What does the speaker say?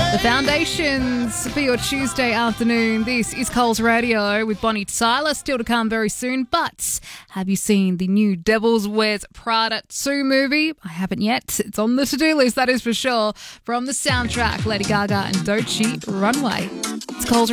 The Foundations for your Tuesday afternoon. This is Coles Radio with Bonnie Tyler. Still to come very soon. But have you seen the new Devils Wears Prada 2 movie? I haven't yet. It's on the to-do list, that is for sure. From the soundtrack, Lady Gaga and Doechii, Runway. It's Coles